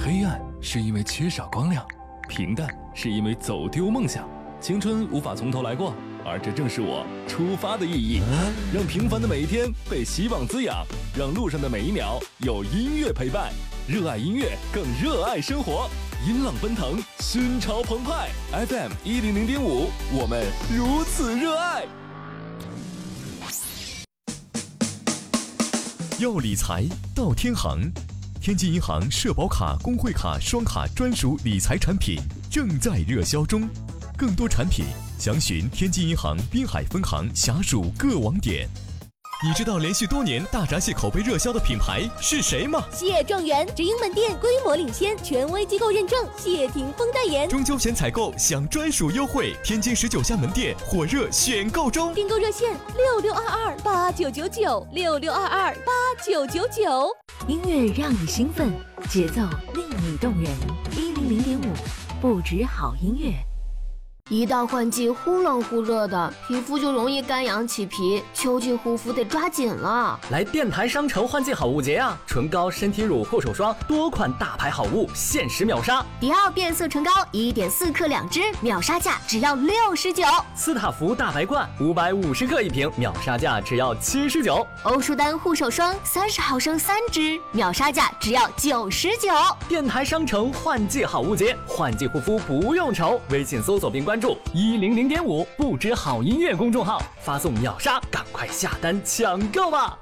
黑暗是因为缺少光亮，平淡是因为走丢梦想。青春无法从头来过，而这正是我出发的意义。让平凡的每一天被希望滋养，让路上的每一秒有音乐陪伴。热爱音乐，更热爱生活。音浪奔腾，心潮澎湃。FM 100.5，我们如此热爱。 要理财到天行，天津银行社保卡、工会卡双卡专属理财产品正在热销中，更多产品详询天津银行滨海分行辖属各网点。你知道连续多年大闸蟹口碑热销的品牌是谁吗？ 蟹状元直营门店规模领先，权威机构认证，谢霆锋代言。 中秋前采购享专属优惠，天津19家门店火热选购中。 订购热线66228999，66228999。音乐让你兴奋，节奏令你动人。100.5，不止好音乐。 一到换季忽冷忽热的，皮肤就容易干痒起皮，秋季护肤得抓紧了。 来电台商城换季好物节啊！唇膏、身体乳、护手霜多款大牌好物限时秒杀。 迪奥变色唇膏1.4克2支，秒杀价只要69。 斯塔芙大白罐550克1瓶，秒杀价只要79。 欧舒丹护手霜30毫升3支，秒杀价只要99。 电台商城换季好物节，换季护肤不用愁。微信搜索并关注100.5不止好音乐公众号，发送秒杀，赶快下单抢购吧！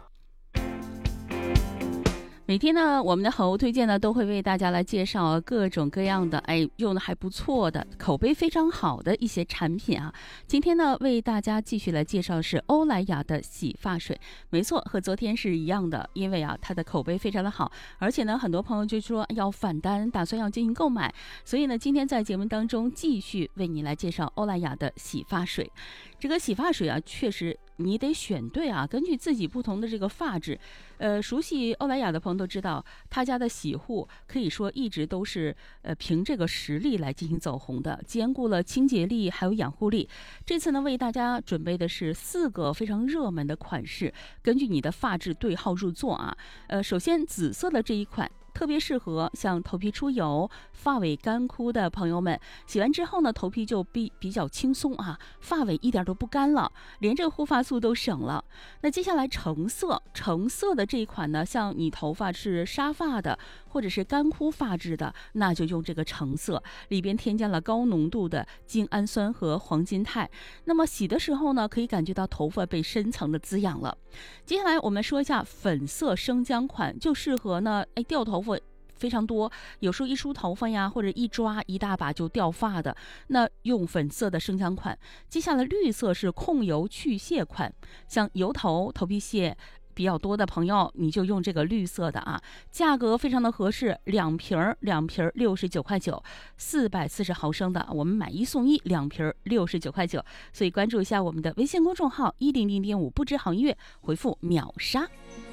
每天呢，我们的好物推荐呢，都会为大家来介绍各种各样的用的还不错的、口碑非常好的一些产品啊。今天呢，为大家继续来介绍的是欧莱雅的洗发水。没错，和昨天是一样的，因为它的口碑非常的好，而且呢，很多朋友就说要返单，打算要进行购买，所以呢，今天在节目当中继续为你来介绍欧莱雅的洗发水。这个洗发水啊，确实你得选对啊，根据自己不同的这个发质。熟悉欧莱雅的朋友都知道，他家的洗护可以说一直都是凭这个实力来进行走红的，兼顾了清洁力还有养护力。这次呢，为大家准备的是4个非常热门的款式，根据你的发质对号入座啊。首先紫色的这一款特别适合像头皮出油、发尾干枯的朋友们，洗完之后呢，头皮就比较轻松啊，发尾一点都不干了，连这个护发素都省了。那接下来橙色的这一款呢，像你头发是沙发的或者是干枯发质的，那就用这个橙色，里边添加了高浓度的精氨酸和黄金肽。那么洗的时候呢，可以感觉到头发被深层的滋养了。接下来我们说一下粉色生姜款，就适合呢掉头发非常多，有时候一梳头发呀，或者一抓一大把就掉发的，那用粉色的生姜款。接下来绿色是控油去屑款，像油头、头皮屑比较多的朋友，你就用这个绿色的啊，价格非常的合适，2瓶69块9，440毫升的，我们买1送1，2瓶69块9。所以关注一下我们的微信公众号100.5不止好音乐，回复秒杀。